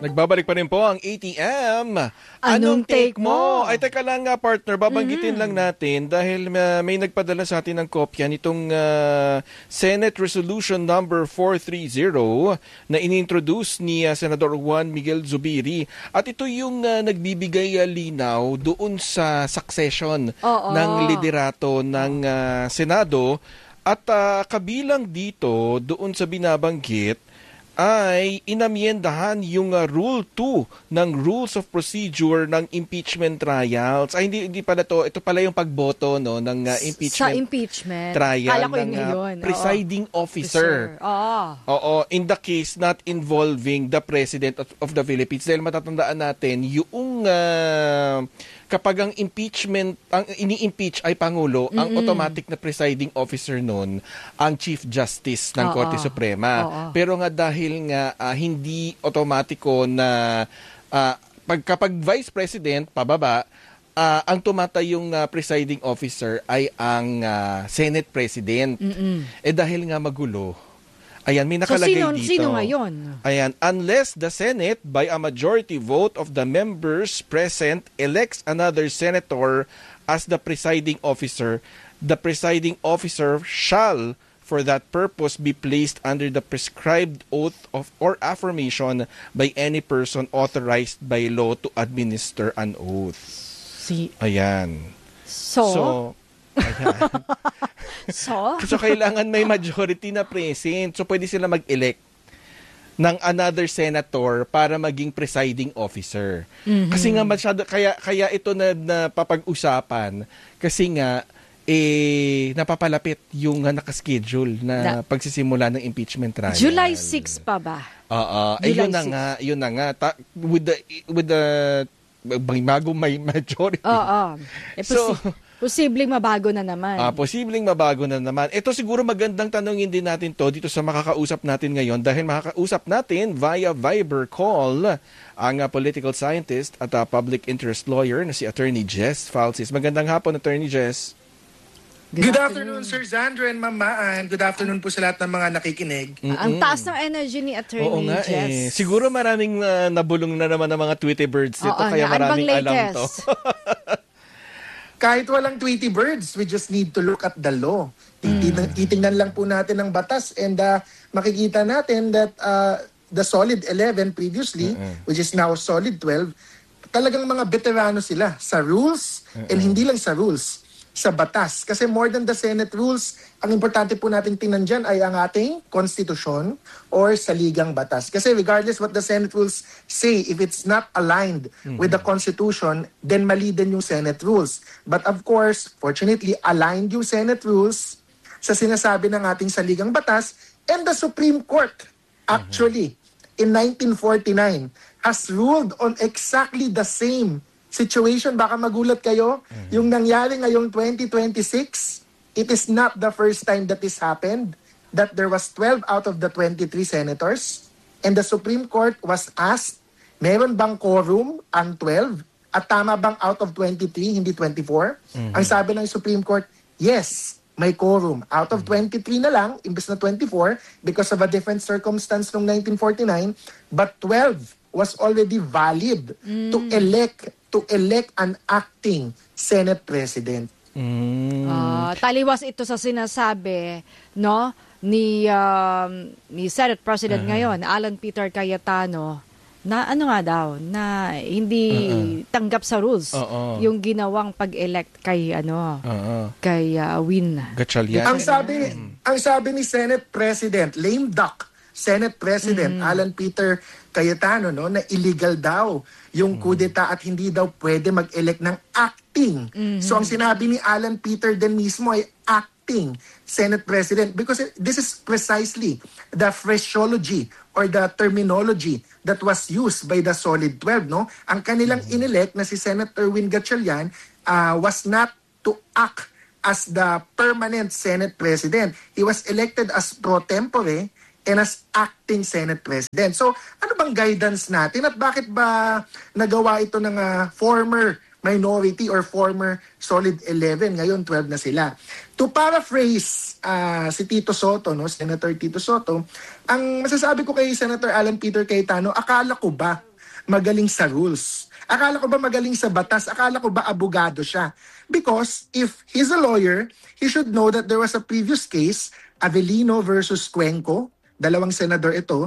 Nagbabalik pa rin po ang ATM. Anong take mo? Ay, teka lang nga partner, babanggitin lang natin dahil may nagpadala sa atin ng kopya nitong Senate Resolution number 430 na inintroduce ni Senador Juan Miguel Zubiri. At ito yung nagbibigay linaw doon sa succession ng liderato ng Senado. At kabilang dito, doon sa binabanggit, ay inamyendahan yung Rule 2 ng Rules of Procedure ng impeachment trials. Ay, hindi pala to. Ito pala yung pagboto no, ng impeachment, sa impeachment trial ng presiding officer. Oo, in the case not involving the President of the Philippines. Dahil matatandaan natin, yung kapag ang impeachment, ang ini-impeach ay Pangulo, ang automatic na presiding officer nun, ang Chief Justice ng Korte Suprema. Pero nga dahil nga hindi automatiko na kapag Vice President, pababa, ang tumatayong presiding officer ay ang Senate President. Dahil nga magulo, ayan, may nakalagay dito. Sino ngayon? Ayan, unless the Senate, by a majority vote of the members present, elects another senator as the presiding officer, the presiding officer shall, for that purpose, be placed under the prescribed oath of or affirmation by any person authorized by law to administer an oath. Ayan. So ayan. So, kailangan may majority na present. So, pwede sila mag-elect ng another senator para maging presiding officer. Kasi nga masyado, kaya ito na napapag-usapan. Kasi nga, napapalapit yung nakaschedule na pagsisimula ng impeachment trial. July 6 pa ba? Yun na nga. With the bagong may majority. Posibleng mabago na naman. Posibleng mabago na naman. Ito siguro magandang tanungin din natin to dito sa makakausap natin ngayon dahil makakausap natin via Viber call ang political scientist at public interest lawyer na si Attorney Jess Falsis. Magandang hapon, Attorney Jess. Good afternoon, Sir Zandro and Ma'am Maan. Good afternoon po sa lahat ng mga nakikinig. Ang taas ng energy ni Attorney Jess. Siguro maraming nabulong na naman ng mga Tweety birds dito kaya maraming alam to. Kahit walang Tweety birds, we just need to look at the law. Titingnan lang po natin ang batas and makikita natin that the Solid 11 previously, which is now Solid 12, talagang mga veterano sila sa rules and hindi lang sa rules, sa batas. Kasi more than the Senate rules, ang importante po natin tingnan dyan ay ang ating konstitusyon or saligang batas. Kasi regardless what the Senate rules say, if it's not aligned with the Constitution, then mali din yung Senate rules. But of course, fortunately, aligned yung Senate rules sa sinasabi ng ating saligang batas, and the Supreme Court, actually, in 1949, has ruled on exactly the same situation. Baka magulat kayo, yung nangyari ngayong 2026, it is not the first time that this happened, that there was 12 out of the 23 senators, and the Supreme Court was asked, meron bang quorum ang 12? At tama bang out of 23, hindi 24? Ang sabi ng Supreme Court, yes, may quorum. Out of 23 na lang, imbes na 24, because of a different circumstance noong 1949, but 12 was already valid to elect an acting Senate President. Taliwas ito sa sinasabi ni Senate President ngayon, Alan Peter Cayetano, na na hindi tanggap sa rules yung ginawang pag-elect kay Win Gatchalian. Ang sabi ni Senate President, lame duck, Senate President Alan Peter Cayetano, na illegal daw yung kudeta at hindi daw pwede mag-elect ng acting. So ang sinabi ni Alan Peter din mismo ay acting Senate President, because this is precisely the phraseology or the terminology that was used by the Solid 12. Ang kanilang inelect na si Senator Win Gatchalian was not to act as the permanent Senate President. He was elected as pro tempore and as acting Senate President. So, ano bang guidance natin at bakit ba nagawa ito ng former minority or former Solid 11, ngayon 12 na sila? To paraphrase si Tito Soto, Senator Tito Soto, ang masasabi ko kay Senator Alan Peter Cayetano, akala ko ba magaling sa rules. Akala ko ba magaling sa batas? Akala ko ba abogado siya? Because if he's a lawyer, he should know that there was a previous case, Avellino versus Cuenco. Dalawang senador ito,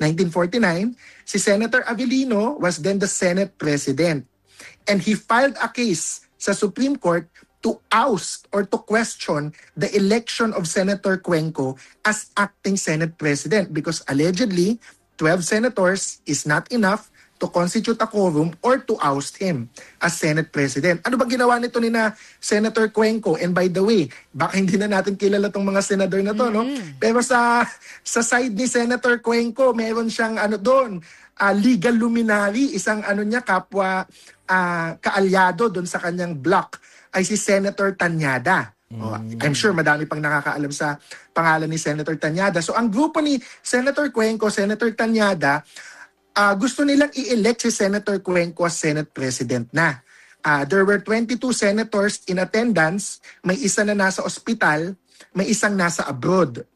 1949. Si Senator Avellino was then the Senate President. And he filed a case sa Supreme Court to oust or to question the election of Senator Cuenco as acting Senate President because allegedly 12 senators is not enough to constitute a quorum or to oust him as Senate President. Ano bang ginawa nito ni na Senator Cuenco? And by the way, baka hindi na natin kilala tong mga senador na to, no? Pero sa side ni Senator Cuenco, meron siyang doon, legal luminary, isang niya kapwa kaalyado doon sa kanyang block ay si Senator Tanyada. I'm sure madami pang nakakaalam sa pangalan ni Senator Tanyada. So ang grupo ni Senator Cuenco, Senator Tanyada, gusto nilang i-elect si Senator Cuenco as Senate President na. There were 22 senators in attendance. May isa na nasa ospital, may isang nasa abroad.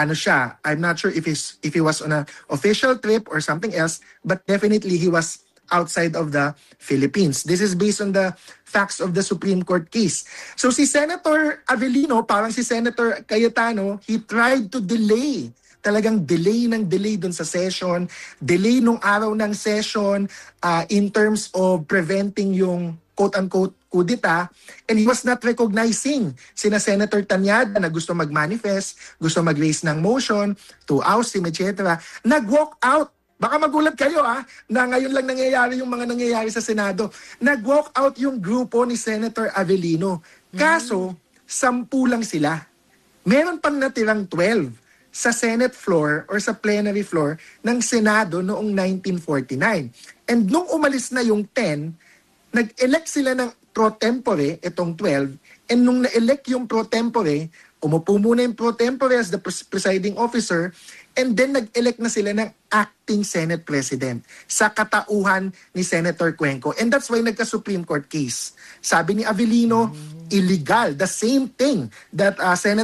I'm not sure if he was on an official trip or something else, but definitely he was outside of the Philippines. This is based on the facts of the Supreme Court case. So si Senator Avellino, parang si Senator Cayetano, he tried to delay. Talagang delay dun sa session, delay nung araw ng session in terms of preventing yung quote-unquote kudita, and he was not recognizing sina Senator Tanyada na gusto mag-manifest, gusto mag-raise ng motion to oust him, etc. Nag-walk out. Baka magulat kayo na ngayon lang nangyayari yung mga nangyayari sa Senado. Nag-walk out yung grupo ni Senator Avellino. Kaso, 10 lang sila. Meron pang natirang 12 sa Senate floor or sa plenary floor ng Senado noong 1949. And nung umalis na yung 10, nag-elect sila ng pro tempore, itong 12, and nung na-elect yung pro tempore, umupo muna yung pro tempore as the presiding officer, and then nag-elect na sila ng acting Senate President sa katauhan ni Senator Cuenco. And that's why nagka-Supreme Court case. Sabi ni Avellino, illegal. The same thing that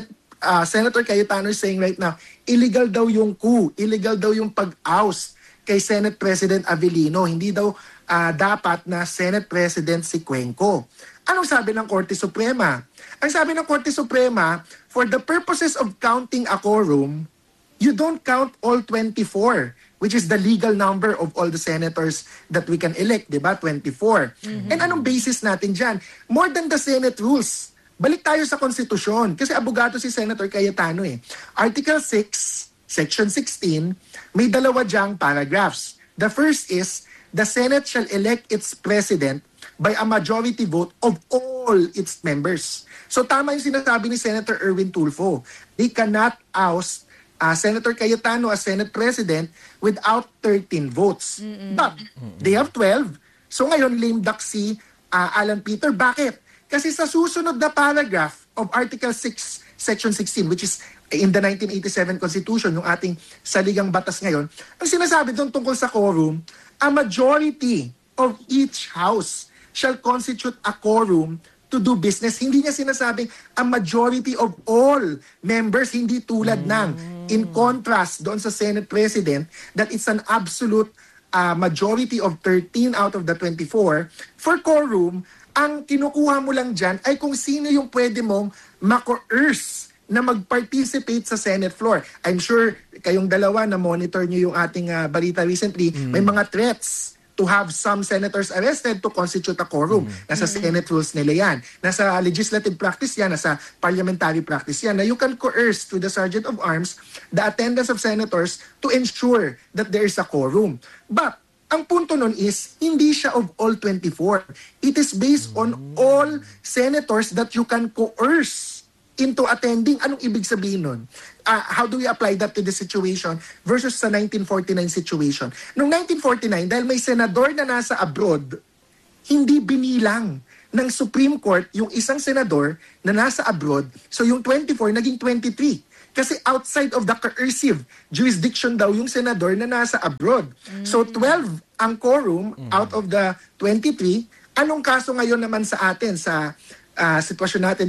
Senator Cayetano is saying right now, illegal daw yung coup, illegal daw yung pag-oust kay Senate President Avellino. Hindi daw dapat na Senate President si Cuenco. Anong sabi ng Korte Suprema? Ang sabi ng Korte Suprema, for the purposes of counting a quorum, you don't count all 24, which is the legal number of all the senators that we can elect, di ba? 24. And anong basis natin dyan? More than the Senate rules. Balik tayo sa konstitusyon kasi abogado si Senator Cayetano Article 6, Section 16, may dalawa dyang paragraphs. The first is, the Senate shall elect its president by a majority vote of all its members. So tama yung sinasabi ni Senator Erwin Tulfo. They cannot oust Senator Cayetano as Senate President without 13 votes. But they have 12. So ngayon, lame duck si Alan Peter. Bakit? Kasi sa susunod na paragraph of Article 6, Section 16, which is in the 1987 Constitution, yung ating saligang batas ngayon, ang sinasabi doon tungkol sa quorum, a majority of each house shall constitute a quorum to do business. Hindi niya sinasabing a majority of all members, hindi tulad ng, in contrast doon sa Senate President, that it's an absolute majority of 13 out of the 24. For quorum, ang kinukuha mo lang dyan ay kung sino yung pwede mong ma-coerce na mag-participate sa Senate floor. I'm sure kayong dalawa na monitor nyo yung ating balita recently, may mga threats to have some senators arrested to constitute a quorum. Nasa Senate rules nila yan. Nasa legislative practice yan, nasa parliamentary practice yan, na you can coerce to the Sergeant of Arms the attendance of senators to ensure that there is a quorum. But, ang punto nun is, hindi siya of all 24. It is based on all senators that you can coerce into attending. Anong ibig sabihin nun? How do we apply that to the situation versus sa 1949 situation? Noong 1949, dahil may senador na nasa abroad, hindi binilang ng Supreme Court yung isang senador na nasa abroad. So yung 24 naging 23. Kasi outside of the coercive jurisdiction daw yung senador na nasa abroad. So 12 ang quorum out of the 23. Anong kaso ngayon naman sa atin sa sitwasyon natin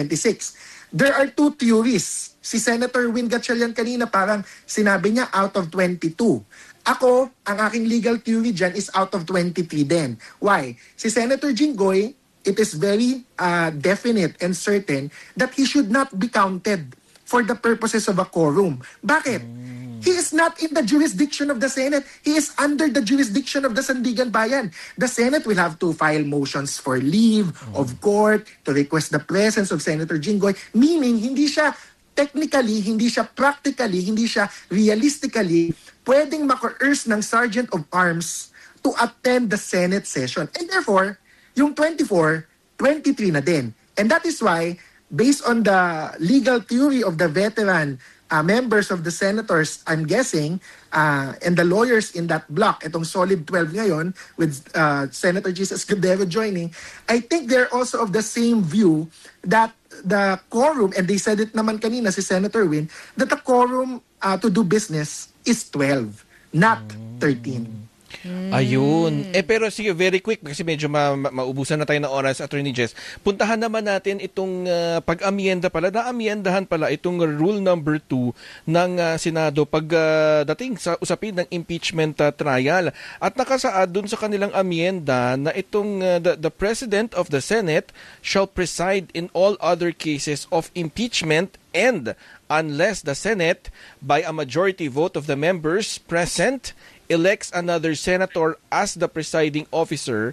2026? There are two theories. Si Senator Win Gatchalian kanina parang sinabi niya out of 22. Ako, ang aking legal theory dyan is out of 23 din. Why? Si Senator Jinggoy, it is very definite and certain that he should not be counted for the purposes of a quorum. Bakit? He is not in the jurisdiction of the Senate. He is under the jurisdiction of the Sandigan Bayan. The Senate will have to file motions for leave of court to request the presence of Senator Jinggoy, meaning hindi siya technically, hindi siya practically, hindi siya realistically pwedeng ma-coerce ng Sergeant of Arms to attend the Senate session. And therefore, yung 24, 23 na din. And that is why, based on the legal theory of the veteran members of the senators, I'm guessing, and the lawyers in that block, itong Solid 12 ngayon, with Senator Jesus Escudero joining, I think they're also of the same view that the quorum, and they said it naman kanina si Senator Win, that the quorum to do business is 12, not 13. Ayun. Pero sige, very quick kasi medyo maubusan na tayo ng oras, Attorney Jess. Puntahan naman natin itong pag-amienda pala. Na-amiendahan pala itong rule number 2 ng Senado pagdating sa usapin ng impeachment trial. At nakasaad dun sa kanilang amienda na itong the President of the Senate shall preside in all other cases of impeachment and unless the Senate, by a majority vote of the members present, elects another senator as the presiding officer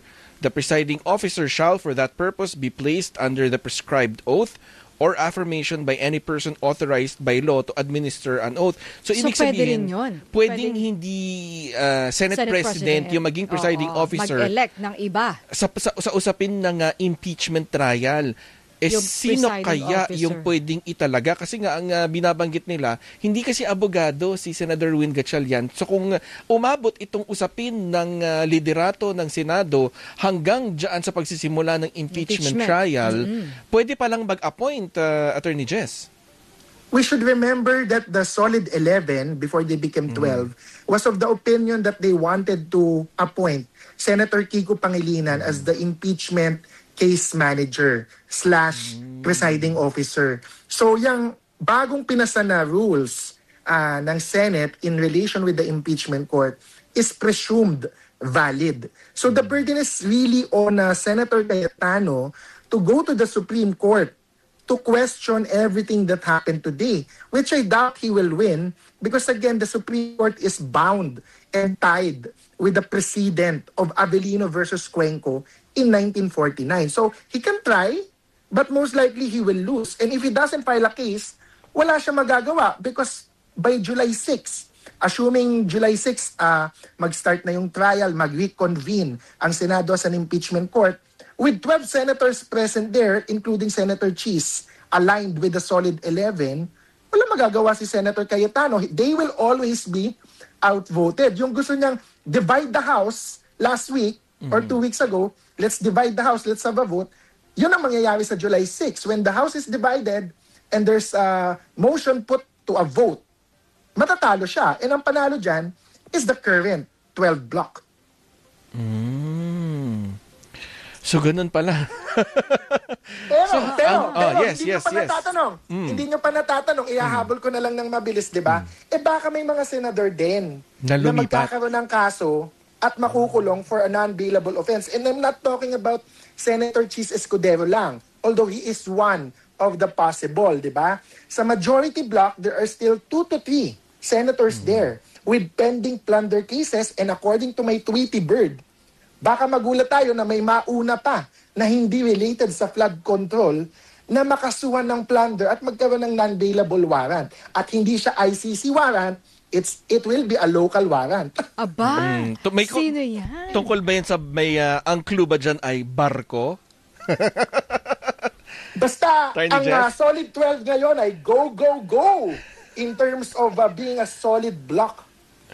shall for that purpose be placed under the prescribed oath or affirmation by any person authorized by law to administer an oath. So ibig sabihin, pwedeng hindi Senate President yung maging presiding officer mag-elect ng iba sa usapin ng impeachment trial. Sino kaya officer yung pwedeng italaga? Kasi nga ang binabanggit nila, hindi kasi abogado si Senator Win Gatchalian. So kung umabot itong usapin ng liderato ng Senado hanggang dyan sa pagsisimula ng impeachment trial, pwede palang mag-appoint, Attorney Jess. We should remember that the Solid 11, before they became 12, was of the opinion that they wanted to appoint Senator Kiko Pangilinan as the impeachment case manager / presiding officer. So yung bagong pinasa na rules ng Senate in relation with the impeachment court is presumed valid. So the burden is really on Senator Cayetano to go to the Supreme Court to question everything that happened today, which I doubt he will win because again, the Supreme Court is bound and tied with the precedent of Avellino versus Cuenco in 1949. So he can try, but most likely he will lose. And if he doesn't file a case, wala siya magagawa because by July 6, assuming July 6, mag-start na yung trial, mag-reconvene ang Senado as an impeachment court, with 12 senators present there, including Senator Cheese, aligned with the Solid 11, wala magagawa si Senator Cayetano. They will always be outvoted. Yung gusto niyang divide the House last week or 2 weeks ago, let's divide the House, let's have a vote, yun ang mangyayari sa July 6. When the House is divided and there's a motion put to a vote, matatalo siya. And ang panalo dyan is the current 12 block. So, ganun pala. Pero, yes, hindi nyo pa natatanong. Hindi nyo pa natatanong, ihahabol ko na lang ng mabilis, di ba? Baka may mga senador din na magkakaroon ng kaso at makukulong for a non-bailable offense. And I'm not talking about Senator Cheese Escudero lang, although he is one of the possible, di ba? Sa majority block, there are still 2 to 3 senators there with pending plunder cases, and according to my Tweety Bird, baka magulat tayo na may mauna pa na hindi related sa flood control na makasuhan ng plunder at magkaroon ng non-bailable warrant. At hindi siya ICC warrant, it will be a local warrant. Aba, sino yan? Tungkol ba yan sa may ang clue ba dyan ay barko? Basta, ang Solid 12 ngayon ay go, go, go in terms of being a solid block.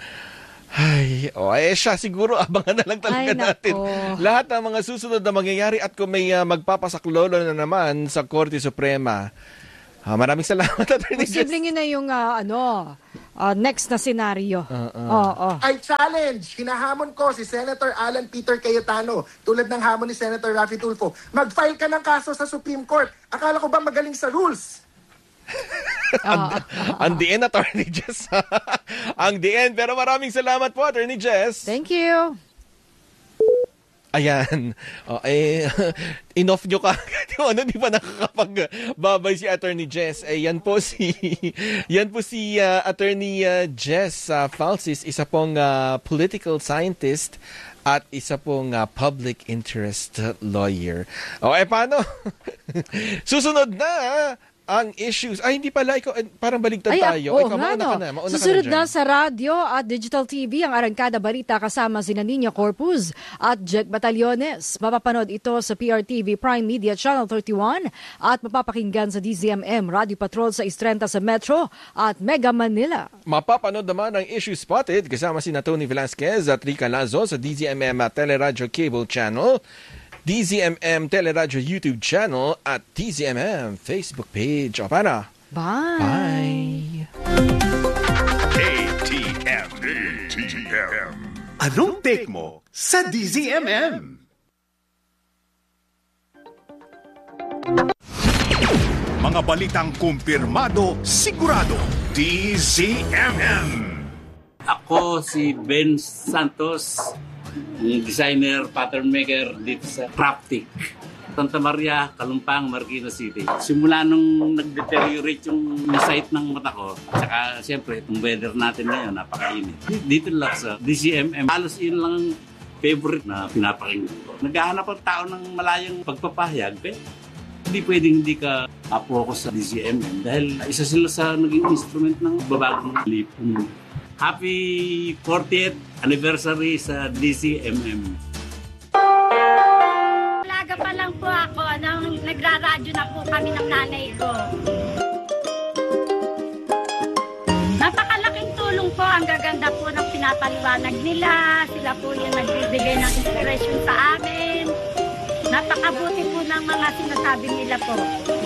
Siya siguro abangan na lang talaga natin lahat ng mga susunod na mangyayari at kung may magpapasaklolo na naman sa Korte Suprema. Maraming salamat, Attorney Jess. Posibleng yun na yung next na senaryo. I challenge, hinahamon ko si Senator Alan Peter Cayetano, tulad ng hamon ni Senator Raffy Tulfo, mag-file ka ng kaso sa Supreme Court. Akala ko ba magaling sa rules? Ang DN, Attorney Jess. Ang DN. Pero maraming salamat po, Attorney Jess. Thank you. Ayan. In-off nyo ka. Di pa nakakapagbabay si Attorney Jess. Yan po si Attorney Jess Falsis, isa pong political scientist at isa pong public interest lawyer. Paano? Susunod na ang issues. Ay, hindi pala. Ikaw, parang baligtad tayo. Ikaw, mauna ka na. Susunod na sa radyo at digital TV ang Arangkada Balita kasama sina Nina Corpus at Jack Batallones. Mapapanood ito sa PRTV Prime Media Channel 31 at mapapakinggan sa DZMM Radio Patrol sa Istrenta sa Metro at Mega Manila. Mapapanood naman ang Issue Spotted kasama sina Tony Velasquez at Rica Lazo sa DZMM Teleradio Cable Channel, DZMM Teleradio YouTube channel at DZMM Facebook page. Para. Bye. ATM. Anong take mo sa DZMM? Mga balitang kumpirmado, sigurado. DZMM. Ako si Ben Santos, yung designer, pattern maker dito sa Craftic, Santa Maria, Kalumpang, Marikina City. Simula nung nag-deteriorate yung sight ng mata ko, tsaka siyempre itong weather natin ngayon, napakainit. Dito lang sa DCMM, halos yun lang ang favorite na pinapakinggan ko. Naghahanap ang tao ng malayang pagpapahayag, hindi pwedeng hindi ka focus sa DCMM dahil isa sila sa naging instrument ng babagong lipong. Happy 40th anniversary sa DCMM. Alaga pa lang po ako nang nagraradyo na po kami ng nanay ko. Napakalaking tulong po, ang gaganda po ng pinapaliwanag nila. Sila po yung nagbibigay ng inspiration sa amin. Napakabuti po ng mga sinasabi nila po.